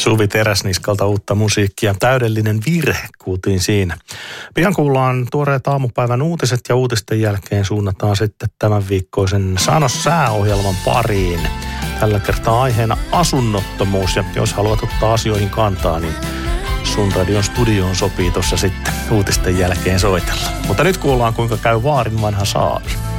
Suvi Teräsniskalta uutta musiikkia. Täydellinen virhe kuultiin siinä. Pian kuullaan tuoreet aamupäivän uutiset ja uutisten jälkeen suunnataan sitten tämän viikkoisen Sano sää-ohjelman pariin. Tällä kertaa aiheena asunnottomuus ja jos haluat ottaa asioihin kantaa, niin Sun Radion studioon sopii tuossa sitten uutisten jälkeen soitella. Mutta nyt kuullaan kuinka käy Vaarin vanha saavi.